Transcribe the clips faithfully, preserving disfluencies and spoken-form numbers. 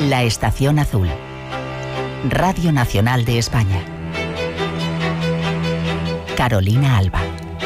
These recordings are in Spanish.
La Estación Azul. Radio Nacional de España. Carolina Alba.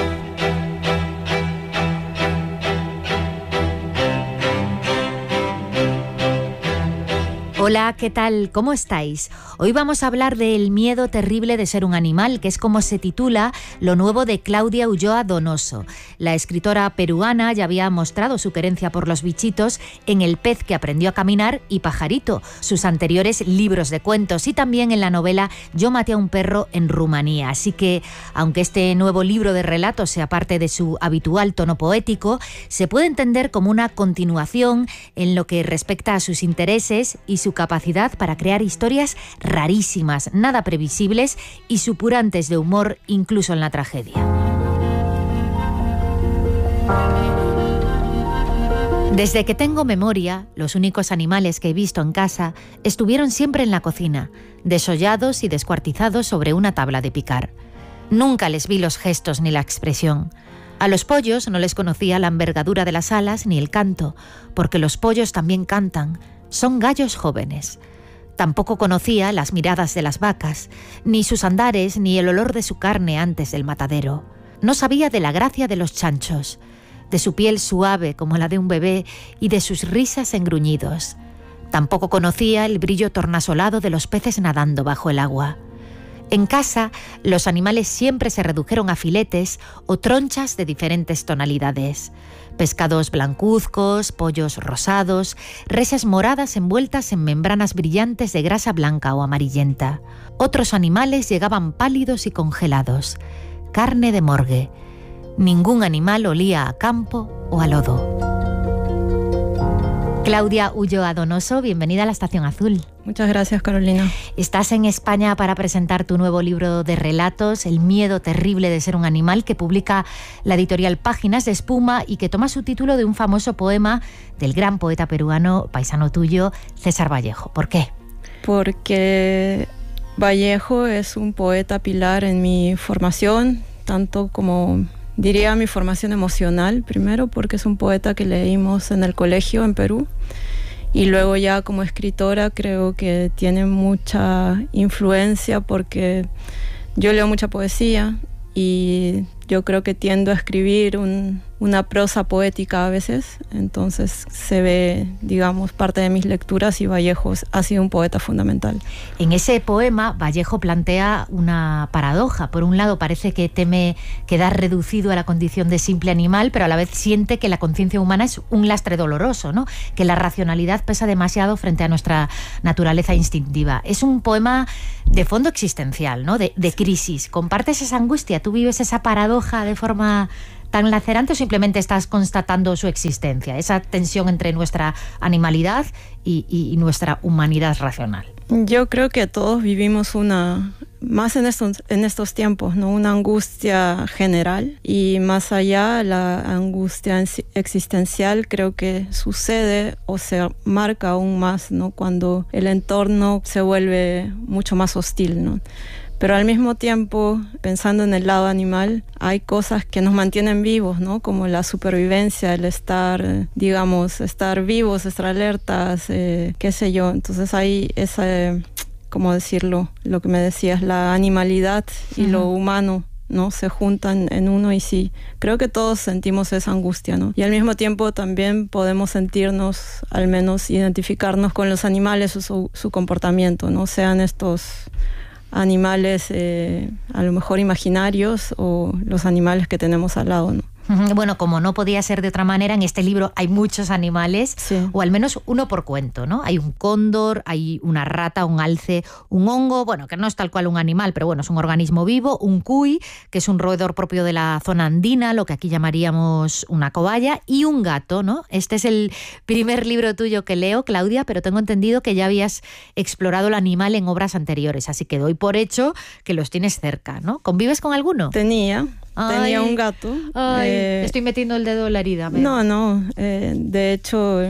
Hola, ¿qué tal? ¿Cómo estáis? Hoy vamos a hablar del miedo terrible de ser un animal, que es como se titula lo nuevo de Claudia Ulloa Donoso. La escritora peruana ya había mostrado su querencia por los bichitos en El pez que aprendió a caminar y Pajarito, sus anteriores libros de cuentos, y también en la novela Yo maté a un perro en Rumanía. Así que, aunque este nuevo libro de relatos sea parte de su habitual tono poético, se puede entender como una continuación en lo que respecta a sus intereses y su capacidad para crear historias rarísimas, nada previsibles y supurantes de humor incluso en la tragedia. Desde que tengo memoria, los únicos animales que he visto en casa estuvieron siempre en la cocina, desollados y descuartizados sobre una tabla de picar. Nunca les vi los gestos ni la expresión. A los pollos no les conocía la envergadura de las alas ni el canto, porque los pollos también cantan. Son gallos jóvenes. Tampoco conocía las miradas de las vacas, ni sus andares, ni el olor de su carne antes del matadero. No sabía de la gracia de los chanchos, de su piel suave como la de un bebé y de sus risas en gruñidos. Tampoco conocía el brillo tornasolado de los peces nadando bajo el agua. En casa, los animales siempre se redujeron a filetes o tronchas de diferentes tonalidades. Pescados blancuzcos, pollos rosados, reses moradas envueltas en membranas brillantes de grasa blanca o amarillenta. Otros animales llegaban pálidos y congelados. Carne de morgue. Ningún animal olía a campo o a lodo. Claudia Ulloa Donoso, bienvenida a la Estación Azul. Muchas gracias, Carolina. Estás en España para presentar tu nuevo libro de relatos, El miedo terrible de ser un animal, que publica la editorial Páginas de Espuma y que toma su título de un famoso poema del gran poeta peruano, paisano tuyo, César Vallejo. ¿Por qué? Porque Vallejo es un poeta pilar en mi formación, tanto como... diría mi formación emocional, primero porque es un poeta que leímos en el colegio en Perú, y luego ya como escritora creo que tiene mucha influencia porque yo leo mucha poesía y yo creo que tiendo a escribir un, una prosa poética a veces, entonces se ve, digamos, parte de mis lecturas, y Vallejo ha sido un poeta fundamental. En ese poema, Vallejo plantea una paradoja. Por un lado, parece que teme quedar reducido a la condición de simple animal, pero a la vez siente que la conciencia humana es un lastre doloroso, ¿no? Que la racionalidad pesa demasiado frente a nuestra naturaleza instintiva. Es un poema de fondo existencial, ¿no? De, de crisis. ¿Compartes esa angustia? ¿Tú vives esa paradoja de forma tan lacerante o simplemente estás constatando su existencia, esa tensión entre nuestra animalidad y, y, y nuestra humanidad racional? Yo creo que todos vivimos una, más en estos, en estos tiempos, ¿no? Una angustia general, y más allá la angustia existencial creo que sucede o se marca aún más, ¿no? Cuando el entorno se vuelve mucho más hostil, ¿no? Pero al mismo tiempo, pensando en el lado animal, hay cosas que nos mantienen vivos, ¿no? Como la supervivencia, el estar, digamos, estar vivos, estar alertas, eh, qué sé yo. Entonces hay esa, ¿cómo decirlo? Lo que me decías, la animalidad y uh-huh. lo humano, ¿no? Se juntan en uno, y sí, creo que todos sentimos esa angustia, ¿no? Y al mismo tiempo también podemos sentirnos, al menos identificarnos con los animales o su, su comportamiento, ¿no? Sean estos... animales eh, a lo mejor imaginarios o los animales que tenemos al lado, ¿no? Bueno, como no podía ser de otra manera, en este libro hay muchos animales, sí. o al menos uno por cuento, ¿no? Hay un cóndor, hay una rata, un alce, un hongo, bueno, que no es tal cual un animal, pero bueno, es un organismo vivo, un cuy, que es un roedor propio de la zona andina, lo que aquí llamaríamos una cobaya, y un gato, ¿no? Este es el primer libro tuyo que leo, Claudia, pero tengo entendido que ya habías explorado el animal en obras anteriores, así que doy por hecho que los tienes cerca, ¿no? ¿Convives con alguno? Tenía... Tenía ay, un gato. Ay, eh, estoy metiendo el dedo en la herida. Veo. No, no. Eh, de hecho,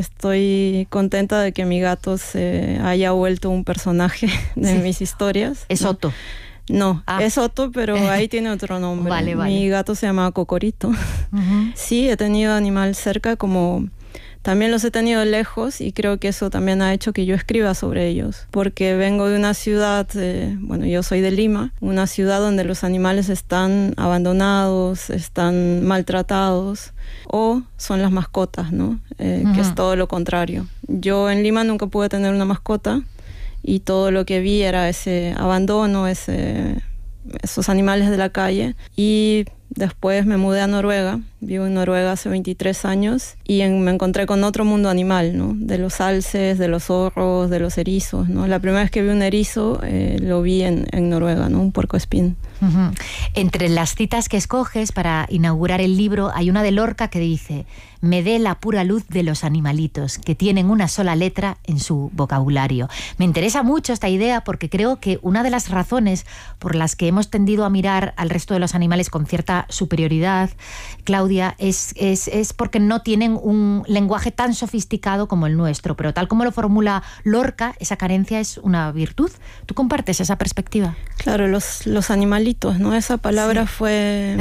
estoy contenta de que mi gato se haya vuelto un personaje de sí. mis historias. ¿Es ¿no? Otto? No, ah. es Otto, pero ahí tiene otro nombre. Vale, vale. Mi gato se llama Cocorito. Uh-huh. Sí, he tenido animal cerca, como... también los he tenido lejos y creo que eso también ha hecho que yo escriba sobre ellos, porque vengo de una ciudad, eh, bueno, yo soy de Lima, una ciudad donde los animales están abandonados, están maltratados o son las mascotas, ¿no? Eh, uh-huh. Que es todo lo contrario. Yo en Lima nunca pude tener una mascota y todo lo que vi era ese abandono, ese, esos animales de la calle. Y después me mudé a Noruega, vivo en Noruega hace veintitrés años y en, me encontré con otro mundo animal, ¿no? De los alces, de los zorros, de los erizos, ¿no? La primera vez que vi un erizo eh, lo vi en, en Noruega, ¿no? Un puercoespín. Uh-huh. Entre las citas que escoges para inaugurar el libro hay una de Lorca que dice: me dé la pura luz de los animalitos, que tienen una sola letra en su vocabulario. Me interesa mucho esta idea porque creo que una de las razones por las que hemos tendido a mirar al resto de los animales con cierta superioridad, Claudia, es, es, es porque no tienen un lenguaje tan sofisticado como el nuestro, pero tal como lo formula Lorca, esa carencia es una virtud. ¿Tú compartes esa perspectiva? Claro, los, los animalitos, ¿no? Esa palabra sí. fue...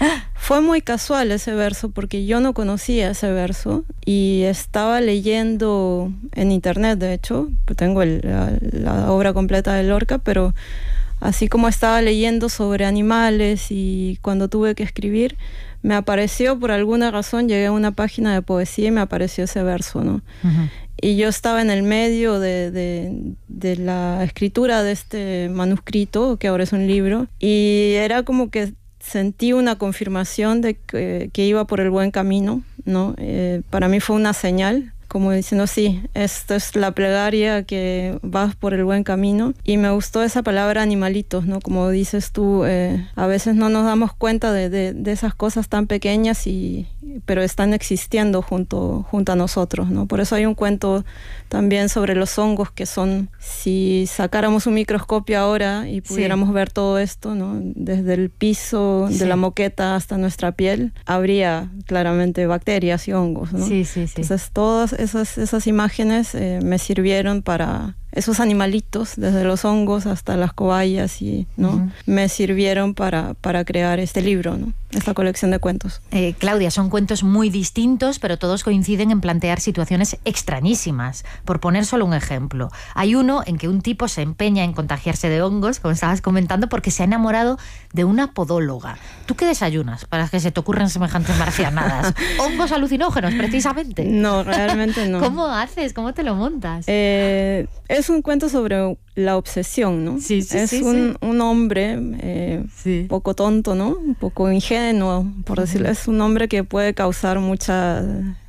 Fue muy casual ese verso porque yo no conocía ese verso y estaba leyendo en internet, de hecho, tengo el, la, la obra completa de Lorca, pero así como estaba leyendo sobre animales y cuando tuve que escribir, me apareció por alguna razón, llegué a una página de poesía y me apareció ese verso, ¿no? Uh-huh. Y yo estaba en el medio de, de, de la escritura de este manuscrito, que ahora es un libro, y era como que sentí una confirmación de que, que iba por el buen camino, ¿no? Eh, para mí fue una señal, como diciendo, sí, esto es la plegaria, que vas por el buen camino. Y me gustó esa palabra animalitos, ¿no? Como dices tú, eh, a veces no nos damos cuenta de, de, de esas cosas tan pequeñas, y, pero están existiendo junto, junto a nosotros, ¿no? Por eso hay un cuento también sobre los hongos que son, si sacáramos un microscopio ahora y pudiéramos sí. ver todo esto, ¿no? Desde el piso sí. de la moqueta hasta nuestra piel, habría claramente bacterias y hongos, ¿no? Sí, sí, sí. Entonces todas esas, esas imágenes eh, me sirvieron para... Esos animalitos, desde los hongos hasta las cobayas, y, ¿no? Uh-huh. me sirvieron para, para crear este libro, ¿no? Esta colección de cuentos. Eh, Claudia, son cuentos muy distintos, pero todos coinciden en plantear situaciones extrañísimas. Por poner solo un ejemplo, hay uno en que un tipo se empeña en contagiarse de hongos, como estabas comentando, porque se ha enamorado de una podóloga. ¿Tú qué desayunas para que se te ocurran semejantes marcianadas? ¿Hongos alucinógenos, precisamente? No, realmente no. ¿Cómo haces? ¿Cómo te lo montas? Eh... Es un cuento sobre la obsesión, ¿no? Sí, sí, es sí, un, sí. un hombre eh, sí. poco tonto, ¿no? Un poco ingenuo, por uh-huh. decirlo. Es un hombre que puede causar mucha...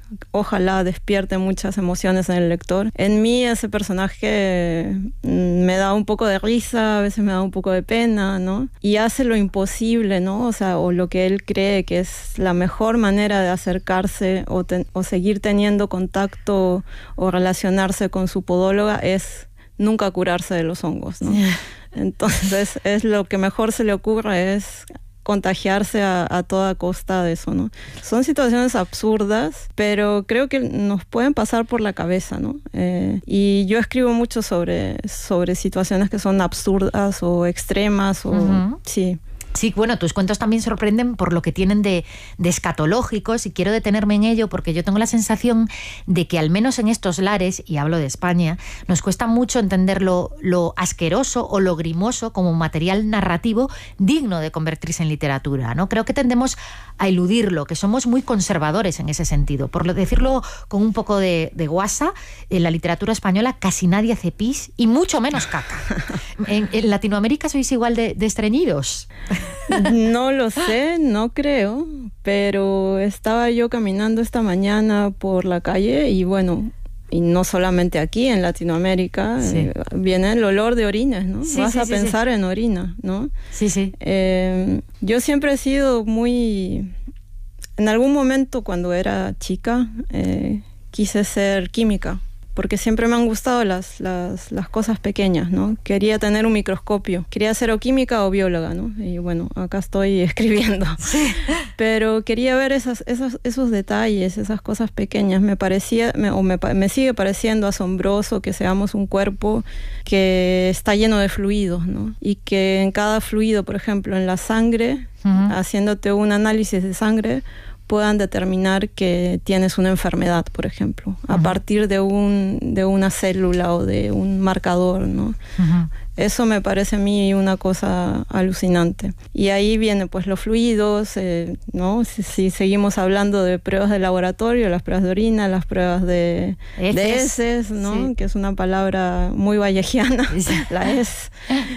Ojalá despierte muchas emociones en el lector. En mí ese personaje me da un poco de risa, a veces me da un poco de pena, ¿no? Y hace lo imposible, ¿no? O sea, o lo que él cree que es la mejor manera de acercarse o, ten, o seguir teniendo contacto o relacionarse con su podóloga es nunca curarse de los hongos, ¿no? Entonces, es lo que mejor se le ocurre es contagiarse a, a toda costa de eso, ¿no? Son situaciones absurdas, pero creo que nos pueden pasar por la cabeza, ¿no? Eh, y yo escribo mucho sobre, sobre situaciones que son absurdas o extremas, o uh-huh. sí. Sí, bueno, tus cuentos también sorprenden por lo que tienen de, de escatológicos, y quiero detenerme en ello porque yo tengo la sensación de que al menos en estos lares, y hablo de España, nos cuesta mucho entender lo, lo asqueroso o lo grimoso como un material narrativo digno de convertirse en literatura, ¿no? Creo que tendemos a eludirlo, que somos muy conservadores en ese sentido. Por lo, decirlo con un poco de, de guasa, en la literatura española casi nadie hace pis y mucho menos caca. ¿En, en Latinoamérica sois igual de, de estreñidos? No lo sé, no creo, pero estaba yo caminando esta mañana por la calle y bueno, y no solamente aquí en Latinoamérica, sí. eh, viene el olor de orines, ¿no? Sí, Vas sí, a sí, pensar sí. en orina, ¿no? Sí, sí. Eh, yo siempre he sido muy... En algún momento cuando era chica eh, quise ser química, porque siempre me han gustado las, las, las cosas pequeñas, ¿no? Quería tener un microscopio, quería ser o química o bióloga, ¿no? Y bueno, acá estoy escribiendo. Sí. Pero quería ver esas, esas, esos detalles, esas cosas pequeñas. Me parecía, me, o me, me sigue pareciendo asombroso que seamos un cuerpo que está lleno de fluidos, ¿no? Y que en cada fluido, por ejemplo, en la sangre, uh-huh. haciéndote un análisis de sangre, puedan determinar que tienes una enfermedad, por ejemplo, uh-huh. a partir de, un, de una célula o de un marcador, ¿no? Uh-huh. Eso me parece a mí una cosa alucinante. Y ahí vienen pues los fluidos, eh, ¿no? Si, si seguimos hablando de pruebas de laboratorio, las pruebas de orina, las pruebas de heces, de heces ¿no? Sí. Que es una palabra muy vallejiana, sí. la hez.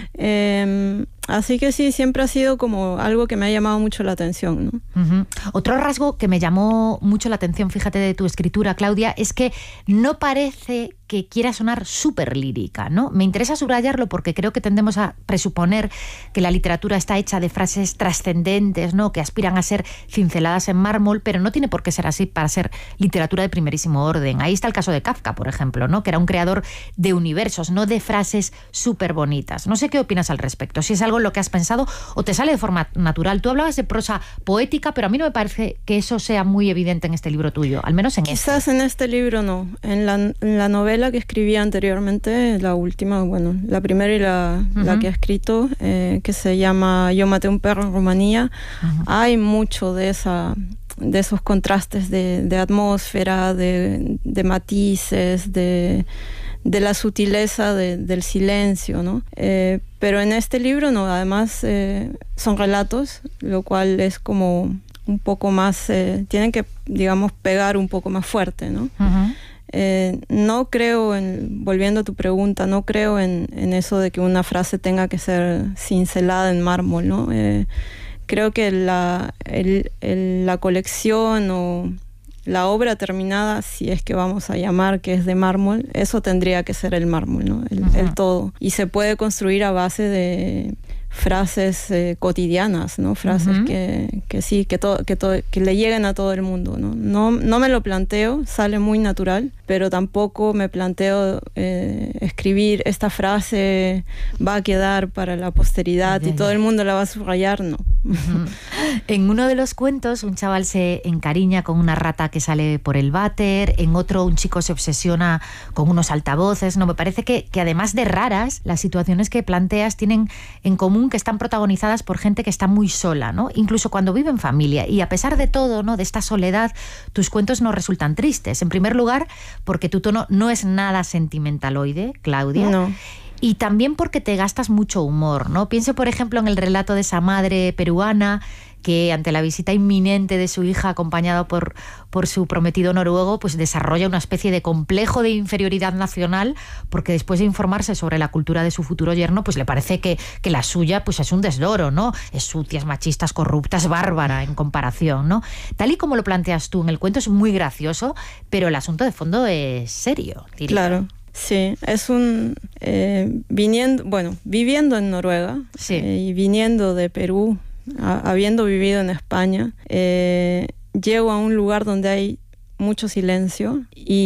Eh, así que sí, siempre ha sido como algo que me ha llamado mucho la atención, ¿no? Uh-huh. Otro rasgo que me llamó mucho la atención, fíjate, de tu escritura, Claudia, es que no parece que quiera sonar súper lírica, ¿no? Me interesa subrayarlo porque creo que tendemos a presuponer que la literatura está hecha de frases trascendentes, ¿no? Que aspiran a ser cinceladas en mármol, pero no tiene por qué ser así para ser literatura de primerísimo orden. Ahí está el caso de Kafka, por ejemplo, ¿no? Que era un creador de universos, no de frases súper bonitas. No sé qué opinas al respecto, si es algo en lo que has pensado o te sale de forma natural. Tú hablabas de prosa poética, pero a mí no me parece que eso sea muy evidente en este libro tuyo, al menos en Quizás este. en este libro no. En la, en la novela que escribí anteriormente, la última, bueno, la primera y la, uh-huh. la que he escrito, eh, que se llama Yo maté un perro en Rumanía, uh-huh. hay mucho de esa de esos contrastes de, de atmósfera, de, de matices, de, de la sutileza de, del silencio, ¿no? Eh, pero en este libro no, además eh, son relatos, lo cual es como un poco más, eh, tienen que, digamos, pegar un poco más fuerte, ¿no? Uh-huh. Eh, no creo, en, volviendo a tu pregunta, no creo en, en eso de que una frase tenga que ser cincelada en mármol, ¿no? Eh, creo que la, el, el, la colección o la obra terminada, si es que vamos a llamar que es de mármol, eso tendría que ser el mármol, ¿no? El, uh-huh. el todo. Y se puede construir a base de frases eh, cotidianas, ¿no? Frases uh-huh. que, que sí, que, to, que, to, que le lleguen a todo el mundo, ¿no? No, no me lo planteo, sale muy natural, pero tampoco me planteo eh, escribir esta frase va a quedar para la posteridad uh-huh. y todo el mundo la va a subrayar, no. Uh-huh. En uno de los cuentos un chaval se encariña con una rata que sale por el váter, en otro un chico se obsesiona con unos altavoces, no, me parece que, que además de raras, las situaciones que planteas tienen en común que están protagonizadas por gente que está muy sola, ¿no? Incluso cuando vive en familia. Y a pesar de todo, ¿no? De esta soledad, tus cuentos no resultan tristes. En primer lugar, porque tu tono no es nada sentimentaloide, Claudia. No. Y también porque te gastas mucho humor, ¿no? Pienso, por ejemplo, en el relato de esa madre peruana que ante la visita inminente de su hija acompañada por, por su prometido noruego, pues desarrolla una especie de complejo de inferioridad nacional porque después de informarse sobre la cultura de su futuro yerno, pues le parece que, que la suya pues es un desdoro, ¿no? Es sucia, es machista, es corrupta, es bárbara en comparación, ¿no? Tal y como lo planteas tú en el cuento es muy gracioso, pero el asunto de fondo es serio, diría. Claro. Sí, es un... Eh, viniendo, bueno, viviendo en Noruega sí. eh, y viniendo de Perú, a, habiendo vivido en España, eh, llego a un lugar donde hay mucho silencio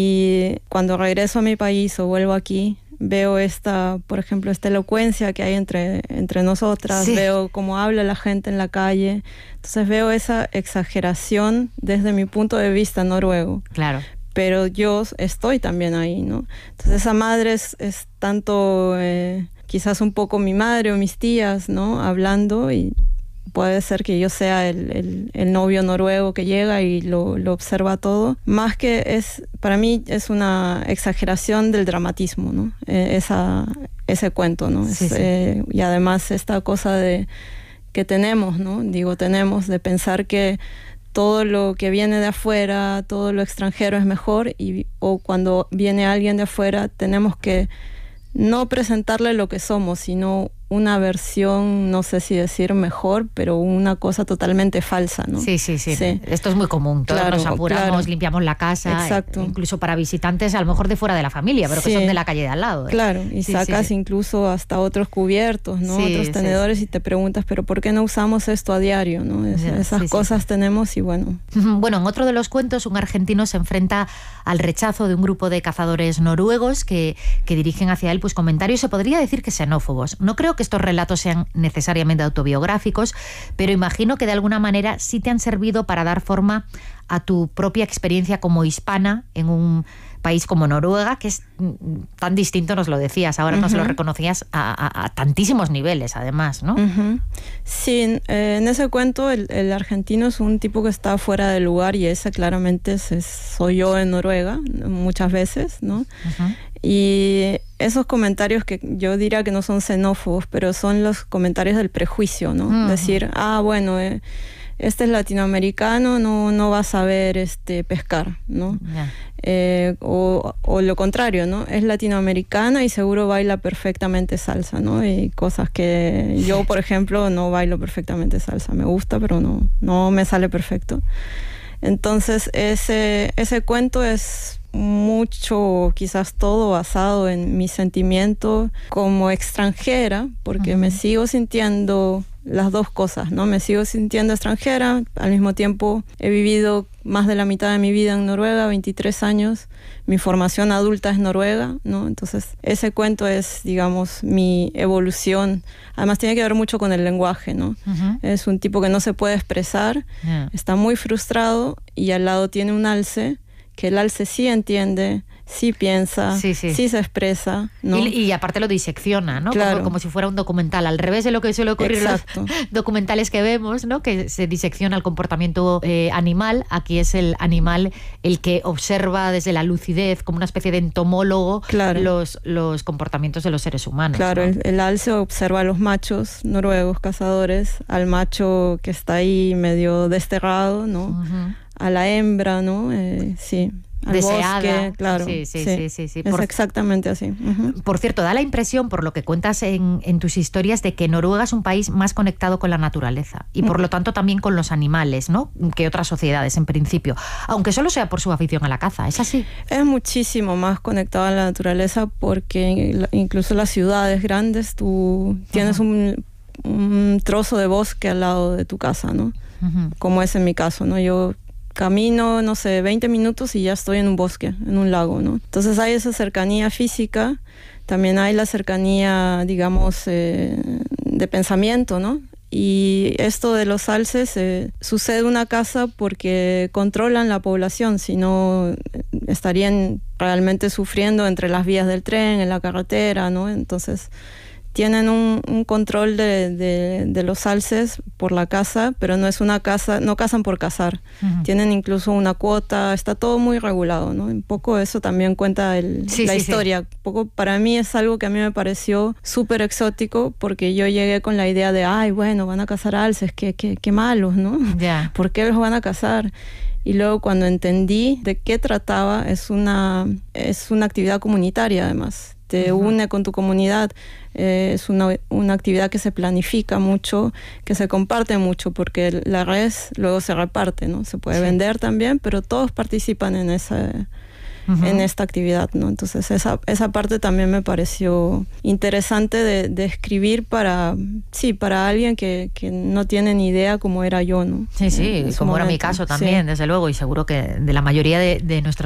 y cuando regreso a mi país o vuelvo aquí, veo esta, por ejemplo, esta elocuencia que hay entre, entre nosotras, sí. veo cómo habla la gente en la calle, entonces veo esa exageración desde mi punto de vista noruego. Claro. Pero yo estoy también ahí, ¿no? Entonces esa madre es, es tanto, eh, quizás un poco mi madre o mis tías, ¿no? Hablando y puede ser que yo sea el, el, el novio noruego que llega y lo, lo observa todo. Más que es, para mí es una exageración del dramatismo, ¿no? Eh, esa, ese cuento, ¿no? Sí, es, sí. Eh, y además esta cosa de que tenemos, ¿no? Digo, tenemos de pensar que todo lo que viene de afuera, todo lo extranjero es mejor y, o cuando viene alguien de afuera tenemos que no presentarle lo que somos, sino una versión, no sé si decir mejor, pero una cosa totalmente falsa, ¿no? Sí, sí, sí. sí. Esto es muy común. Todos claro, nos apuramos, claro. limpiamos la casa. Exacto. Incluso para visitantes, a lo mejor de fuera de la familia, pero sí. que son de la calle de al lado. ¿eh? Claro, y sí, sacas sí. incluso hasta otros cubiertos, ¿no? Sí, otros tenedores sí. y te preguntas, ¿pero por qué no usamos esto a diario? ¿no? Es, yeah, esas sí, cosas sí. tenemos y bueno. Bueno, en otro de los cuentos, un argentino se enfrenta al rechazo de un grupo de cazadores noruegos que, que dirigen hacia él pues comentarios, se podría decir que xenófobos. No creo que estos relatos sean necesariamente autobiográficos, pero imagino que de alguna manera sí te han servido para dar forma a tu propia experiencia como hispana en un país como Noruega, que es tan distinto, nos lo decías, ahora uh-huh. nos lo reconocías a, a, a tantísimos niveles, además, ¿no? Uh-huh. Sí, eh, en ese cuento el, el argentino es un tipo que está fuera de lugar y ese claramente es, es, soy yo en Noruega, muchas veces, ¿no? Uh-huh. Y esos comentarios que yo diría que no son xenófobos, pero son los comentarios del prejuicio, ¿no? Uh-huh. Decir, ah, bueno, eh, este es latinoamericano, no, no va a saber este, pescar, ¿no? Yeah. Eh, o, o lo contrario, ¿no? Es latinoamericana y seguro baila perfectamente salsa, ¿no? Y cosas que yo, por ejemplo, no bailo perfectamente salsa. Me gusta, pero no, no me sale perfecto. Entonces, ese, ese cuento es mucho, quizás todo basado en mi sentimiento como extranjera, porque uh-huh. me sigo sintiendo las dos cosas, ¿no? Me sigo sintiendo extranjera, al mismo tiempo he vivido más de la mitad de mi vida en Noruega, veintitrés años, mi formación adulta es noruega, ¿no? Entonces ese cuento es, digamos, mi evolución. Además tiene que ver mucho con el lenguaje, ¿no? Uh-huh. Es un tipo que no se puede expresar, yeah. está muy frustrado y al lado tiene un alce, que el alce sí entiende, sí piensa, sí, sí. sí se expresa, ¿no? Y, y aparte lo disecciona, ¿no? Claro. Como, como si fuera un documental, al revés de lo que suele ocurrir Exacto. en los documentales que vemos, ¿no? Que se disecciona el comportamiento eh, animal. Aquí es el animal el que observa desde la lucidez, como una especie de entomólogo, claro. los, los comportamientos de los seres humanos. Claro, ¿no? el, el alce observa a los machos noruegos cazadores, al macho que está ahí medio desterrado, ¿no? Uh-huh. A la hembra, ¿no? Eh, sí. Al deseada. Bosque, claro. Sí, sí, sí. sí, sí, sí. Es por, exactamente así. Uh-huh. Por cierto, da la impresión, por lo que cuentas en, en tus historias, de que Noruega es un país más conectado con la naturaleza y por uh-huh. lo tanto también con los animales, ¿no? Que otras sociedades, en principio. Aunque solo sea por su afición a la caza, ¿es así? Es muchísimo más conectado a la naturaleza porque incluso las ciudades grandes tú tienes uh-huh. un, un trozo de bosque al lado de tu casa, ¿no? Uh-huh. Como es en mi caso, ¿no? Yo camino, no sé, veinte minutos y ya estoy en un bosque, en un lago, ¿no? Entonces hay esa cercanía física, también hay la cercanía, digamos, eh, de pensamiento, ¿no? Y esto de los alces eh, sucede en una casa porque controlan la población, si no estarían realmente sufriendo entre las vías del tren, en la carretera, ¿no? Entonces tienen un, un control de, de, de los alces por la caza, pero no es una caza, no cazan por cazar. Uh-huh. Tienen incluso una cuota, está todo muy regulado, ¿no? Un poco eso también cuenta el, sí, la sí, historia. Sí. Un poco para mí es algo que a mí me pareció súper exótico porque yo llegué con la idea de, ay, bueno, van a cazar alces, qué, qué, qué malos, ¿no? Yeah. ¿Por qué los van a cazar? Y luego cuando entendí de qué trataba, es una, es una actividad comunitaria además. Te uh-huh. une con tu comunidad, eh, es una, una actividad que se planifica mucho, que se comparte mucho, porque la res luego se reparte, ¿no? Se puede sí. vender también, pero todos participan en esa, uh-huh. en esta actividad, ¿no? Entonces esa, esa parte también me pareció interesante de, de escribir para, sí, para alguien que, que no tiene ni idea cómo era yo, ¿no? Sí, sí, como momento. Era mi caso también, sí. desde luego, y seguro que de la mayoría de, de nuestros